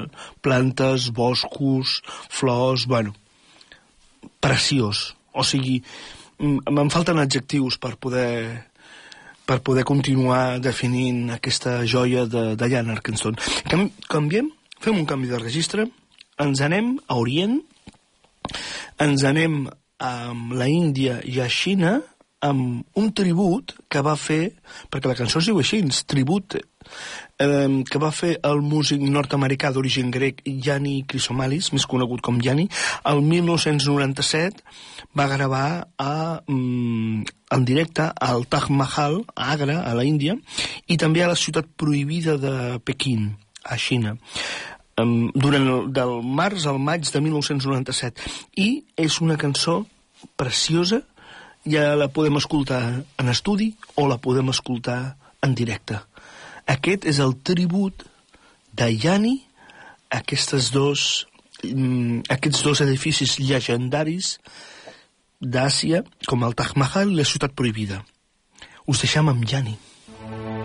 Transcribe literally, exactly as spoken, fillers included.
plantes, boscos, flors, bueno, preciós. O sigui, me'n falten adjectius per poder per poder continuar definint aquesta joia de, de Jan Arkenstone. Cam, canviem, fem un canvi de registre, ens anem a Orient, ens anem a la Índia i a Xina amb un tribut que va fer, perquè la cançó es diu així, tribut, eh, que va fer el músic nord-americà d'origen grec Yanni Chrysomalis, més conegut com Yanni, el mil nou-cents noranta-set va gravar a, mm, en directe al Taj Mahal, a Agra, a la Índia, i també a la ciutat prohibida de Pequín, a Xina, um, durant el, del març al maig de mil nou-cents noranta-set. I és una cançó preciosa, ja la podem escoltar en estudi o la podem escoltar en directe. Aquest és el tribut de Yanni a aquestes dos, mm, aquests dos edificis llegendaris d'Àsia, com el Taj Mahal i la ciutat prohibida. Us deixem amb Yanni.